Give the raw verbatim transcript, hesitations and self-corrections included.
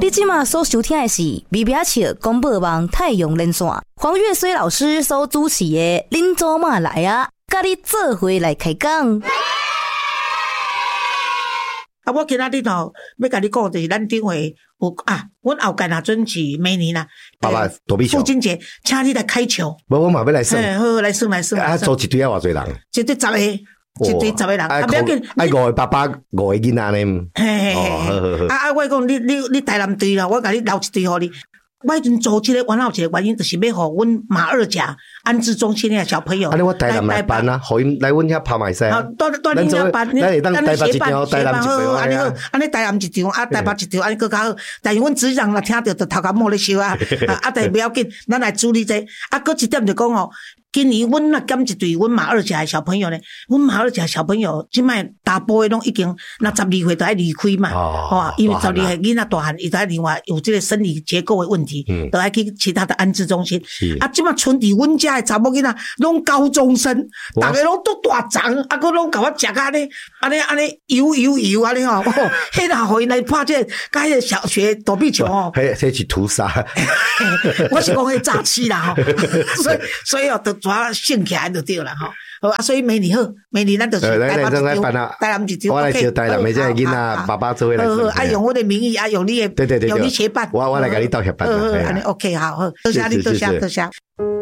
你今嘛所收听的是微表笑广播网太阳连线，黄月水老师所主持的恁祖妈来啊，甲你做伙来开讲。 啊，我今仔日吼要甲你讲，就是咱顶回有啊，阮后间啊准是明年啦， 爸爸躲避球， 父亲节，请你来开球。 无，我嘛要来算。 嘿，好，来算来算。 啊，做一堆啊，偌侪人？ 一堆十个，一堆十个人。啊，不要紧， 爱五个爸爸，五个囡仔呢。 嘿嘿嘿。啊啊，我讲你你你台南队啦，我甲你留一队互你。我迄阵做这个原有一个原因，就是要互阮马二甲安置中心的小朋友。 啊，我台南来办啊，互因来阮遐拍卖赛啊。 带带恁遐办， 咱会当台北一场，台南一场。 安尼好，安尼台南一场，啊台北一场，安尼更较好。但是阮主任若听到，就头壳摸咧烧啊。啊，但不要紧，咱来处理这。啊，搁一点就讲哦。今年阮若减一队，阮马二甲的小朋友呢，阮马二甲小朋友即摆大部分拢已经那十二岁就爱离开嘛，哦，因为十二岁囡仔大汉，伊就爱另外有这个生理结构的问题，嗯，都爱去其他的安置中心。啊，即摆剩伫阮遮的查某囡仔拢高中生，逐个拢都大长，啊，佫拢甲我食安尼，安尼安尼游游游安尼吼，迄若互因来拍这甲迄个小学躲避球哦， 迄迄是屠杀， 我是讲迄诈欺啦吼，所以所以哦，都。抓兴起来就对了哈，好啊，所以明年好，明年咱就是台北一场，台南一场， 我来招台南的这个囡仔爸爸做伙来。好好， 啊用我的名义啊，用你的， 对对对， 用你协办， 我我来给你到协办。 好好，安尼 OK 好好，多谢你，多谢多谢。